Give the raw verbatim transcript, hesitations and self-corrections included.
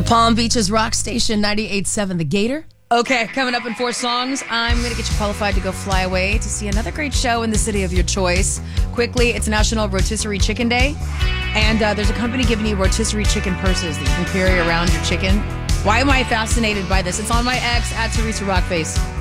Palm Beach's rock station ninety-eight point seven, The Gator. Okay, coming up in four songs, I'm going to get you qualified to go fly away to see another great show in the city of your choice. Quickly, it's National Rotisserie Chicken Day, and uh, there's a company giving you rotisserie chicken purses that you can carry around your chicken. Why am I fascinated by this? It's on my ex, at Teresa Rockface.